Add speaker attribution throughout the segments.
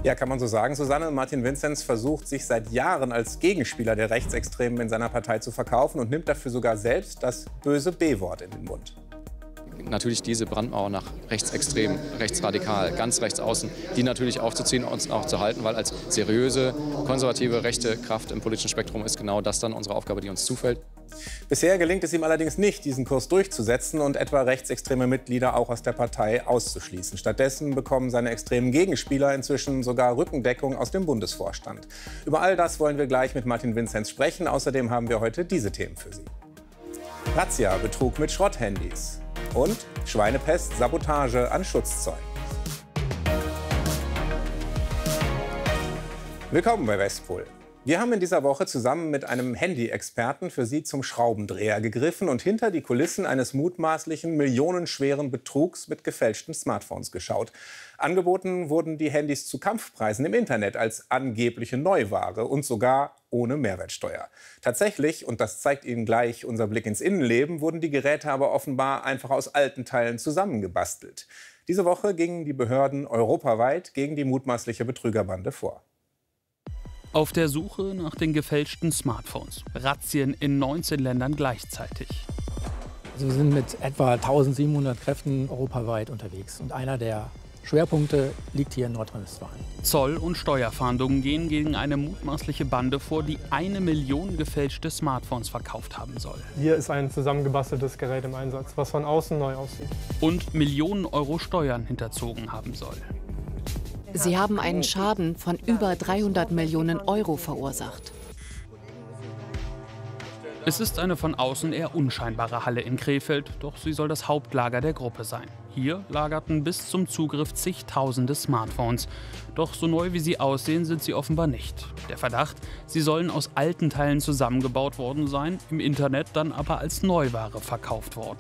Speaker 1: Ja, kann man so sagen, Susanne. Martin Vinzenz versucht, sich seit Jahren als Gegenspieler der Rechtsextremen in seiner Partei zu verkaufen und nimmt dafür sogar selbst das böse B-Wort in den Mund.
Speaker 2: Natürlich diese Brandmauer nach rechtsextrem, rechtsradikal, ganz rechts außen, die natürlich aufzuziehen und auch zu halten, weil als seriöse, konservative, rechte Kraft im politischen Spektrum ist genau das dann unsere Aufgabe, die uns zufällt.
Speaker 1: Bisher gelingt es ihm allerdings nicht, diesen Kurs durchzusetzen und etwa rechtsextreme Mitglieder auch aus der Partei auszuschließen. Stattdessen bekommen seine extremen Gegenspieler inzwischen sogar Rückendeckung aus dem Bundesvorstand. Über all das wollen wir gleich mit Martin Vinzenz sprechen. Außerdem haben wir heute diese Themen für Sie. Razzia, Betrug mit Schrotthandys und Schweinepest, Sabotage an Schutzzäunen. Willkommen bei Westpol. Wir haben in dieser Woche zusammen mit einem Handy-Experten für Sie zum Schraubendreher gegriffen und hinter die Kulissen eines mutmaßlichen millionenschweren Betrugs mit gefälschten Smartphones geschaut. Angeboten wurden die Handys zu Kampfpreisen im Internet als angebliche Neuware und sogar ohne Mehrwertsteuer. Tatsächlich, und das zeigt Ihnen gleich unser Blick ins Innenleben, wurden die Geräte aber offenbar einfach aus alten Teilen zusammengebastelt. Diese Woche gingen die Behörden europaweit gegen die mutmaßliche Betrügerbande vor.
Speaker 3: Auf der Suche nach den gefälschten Smartphones. Razzien in 19 Ländern gleichzeitig.
Speaker 4: Also wir sind mit etwa 1700 Kräften europaweit unterwegs. Und einer der Schwerpunkte liegt hier in Nordrhein-Westfalen.
Speaker 3: Zoll- und Steuerfahndungen gehen gegen eine mutmaßliche Bande vor, die 1 Million gefälschte Smartphones verkauft haben soll.
Speaker 5: Hier ist ein zusammengebasteltes Gerät im Einsatz, was von außen neu aussieht.
Speaker 3: Und Millionen Euro Steuern hinterzogen haben soll.
Speaker 6: Sie haben einen Schaden von über 300 Millionen Euro verursacht.
Speaker 3: Es ist eine von außen eher unscheinbare Halle in Krefeld, doch sie soll das Hauptlager der Gruppe sein. Hier lagerten bis zum Zugriff zigtausende Smartphones. Doch so neu wie sie aussehen, sind sie offenbar nicht. Der Verdacht, sie sollen aus alten Teilen zusammengebaut worden sein, im Internet dann aber als Neuware verkauft worden.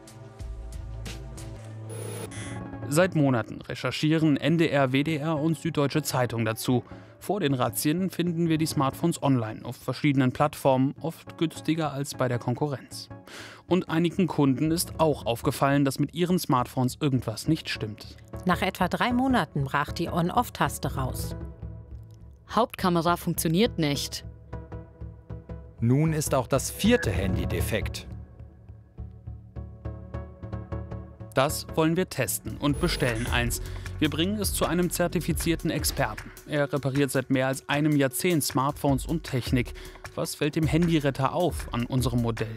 Speaker 3: Seit Monaten recherchieren NDR, WDR und Süddeutsche Zeitung dazu. Vor den Razzien finden wir die Smartphones online auf verschiedenen Plattformen, oft günstiger als bei der Konkurrenz. Und einigen Kunden ist auch aufgefallen, dass mit ihren Smartphones irgendwas nicht stimmt.
Speaker 7: Nach etwa 3 Monaten brach die On-Off-Taste raus.
Speaker 8: Hauptkamera funktioniert nicht.
Speaker 9: Nun ist auch das 4. Handy defekt.
Speaker 3: Das wollen wir testen und bestellen eins. Wir bringen es zu einem zertifizierten Experten. Er repariert seit mehr als einem Jahrzehnt Smartphones und Technik. Was fällt dem Handyretter auf an unserem Modell?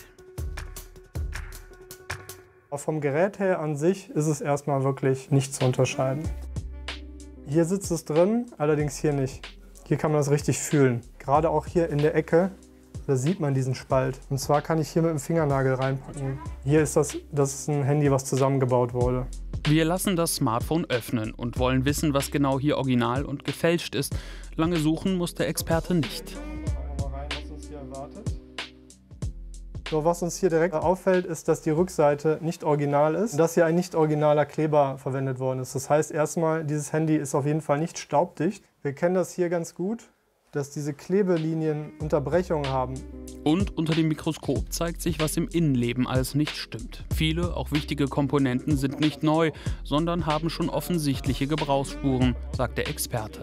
Speaker 5: Vom Gerät her an sich ist es erstmal wirklich nicht zu unterscheiden. Hier sitzt es drin, allerdings hier nicht. Hier kann man das richtig fühlen. Gerade auch hier in der Ecke, da sieht man diesen Spalt. Und zwar kann ich hier mit dem Fingernagel reinpacken. Hier ist das ist ein Handy, was zusammengebaut wurde.
Speaker 3: Wir lassen das Smartphone öffnen und wollen wissen, was genau hier original und gefälscht ist. Lange suchen muss der Experte nicht.
Speaker 5: So, was uns hier direkt auffällt, ist, dass die Rückseite nicht original ist und dass hier ein nicht originaler Kleber verwendet worden ist. Das heißt erstmal, dieses Handy ist auf jeden Fall nicht staubdicht. Wir kennen das hier ganz gut, dass diese Klebelinien Unterbrechungen haben.
Speaker 3: Und unter dem Mikroskop zeigt sich, was im Innenleben alles nicht stimmt. Viele, auch wichtige Komponenten sind nicht neu, sondern haben schon offensichtliche Gebrauchsspuren, sagt der Experte.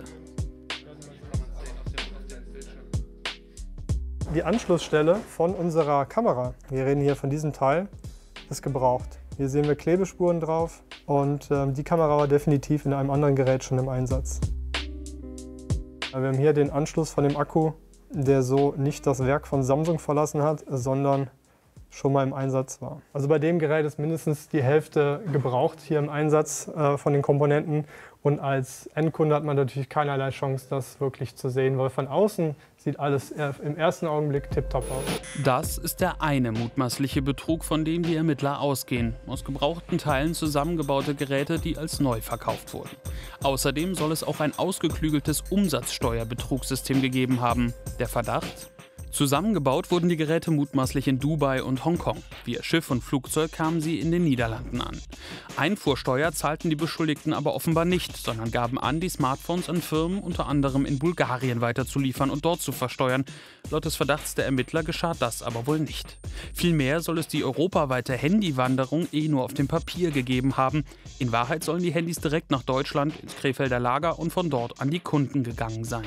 Speaker 5: Die Anschlussstelle von unserer Kamera, wir reden hier von diesem Teil, ist gebraucht. Hier sehen wir Klebespuren drauf und die Kamera war definitiv in einem anderen Gerät schon im Einsatz. Wir haben hier den Anschluss von dem Akku, der so nicht das Werk von Samsung verlassen hat, sondern schon mal im Einsatz war. Also bei dem Gerät ist mindestens die Hälfte gebraucht hier im Einsatz von den Komponenten. Und als Endkunde hat man natürlich keinerlei Chance, das wirklich zu sehen, weil von außen sieht alles im ersten Augenblick tipptopp aus.
Speaker 3: Das ist der eine mutmaßliche Betrug, von dem die Ermittler ausgehen. Aus gebrauchten Teilen zusammengebaute Geräte, die als neu verkauft wurden. Außerdem soll es auch ein ausgeklügeltes Umsatzsteuerbetrugssystem gegeben haben. Der Verdacht? Zusammengebaut wurden die Geräte mutmaßlich in Dubai und Hongkong. Via Schiff und Flugzeug kamen sie in den Niederlanden an. Einfuhrsteuer zahlten die Beschuldigten aber offenbar nicht, sondern gaben an, die Smartphones an Firmen unter anderem in Bulgarien weiterzuliefern und dort zu versteuern. Laut des Verdachts der Ermittler geschah das aber wohl nicht. Vielmehr soll es die europaweite Handywanderung nur auf dem Papier gegeben haben. In Wahrheit sollen die Handys direkt nach Deutschland ins Krefelder Lager und von dort an die Kunden gegangen sein.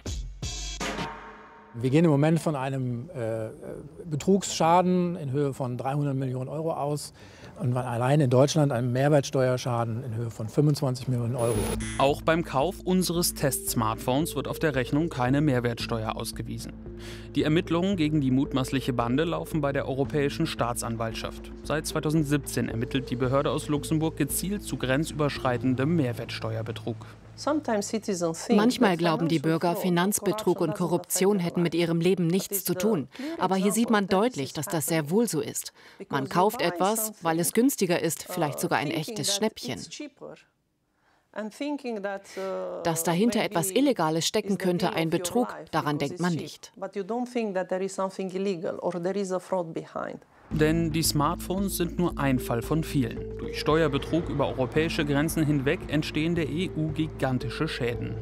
Speaker 4: Wir gehen im Moment von einem Betrugsschaden in Höhe von 300 Millionen Euro aus und allein in Deutschland einem Mehrwertsteuerschaden in Höhe von 25 Millionen Euro.
Speaker 3: Auch beim Kauf unseres Test-Smartphones wird auf der Rechnung keine Mehrwertsteuer ausgewiesen. Die Ermittlungen gegen die mutmaßliche Bande laufen bei der Europäischen Staatsanwaltschaft. Seit 2017 ermittelt die Behörde aus Luxemburg gezielt zu grenzüberschreitendem Mehrwertsteuerbetrug.
Speaker 6: Manchmal glauben die Bürger, Finanzbetrug und Korruption hätten mit ihrem Leben nichts zu tun. Aber hier sieht man deutlich, dass das sehr wohl so ist. Man kauft etwas, weil es günstiger ist, vielleicht sogar ein echtes Schnäppchen. Dass dahinter etwas Illegales stecken könnte, ein Betrug, daran denkt man nicht.
Speaker 3: Denn die Smartphones sind nur ein Fall von vielen. Durch Steuerbetrug über europäische Grenzen hinweg entstehen der EU gigantische Schäden.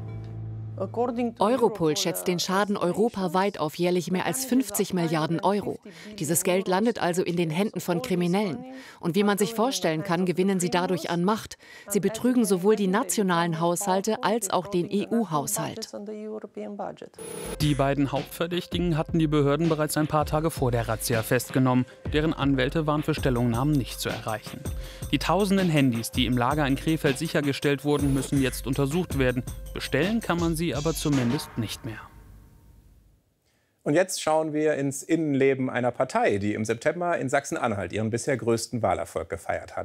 Speaker 6: Europol schätzt den Schaden europaweit auf jährlich mehr als 50 Milliarden Euro. Dieses Geld landet also in den Händen von Kriminellen. Und wie man sich vorstellen kann, gewinnen sie dadurch an Macht. Sie betrügen sowohl die nationalen Haushalte als auch den EU-Haushalt.
Speaker 3: Die beiden Hauptverdächtigen hatten die Behörden bereits ein paar Tage vor der Razzia festgenommen. Deren Anwälte waren für Stellungnahmen nicht zu erreichen. Die tausenden Handys, die im Lager in Krefeld sichergestellt wurden, müssen jetzt untersucht werden. Bestellen kann man sie aber zumindest nicht mehr.
Speaker 1: Und jetzt schauen wir ins Innenleben einer Partei, die im September in Sachsen-Anhalt ihren bisher größten Wahlerfolg gefeiert hat.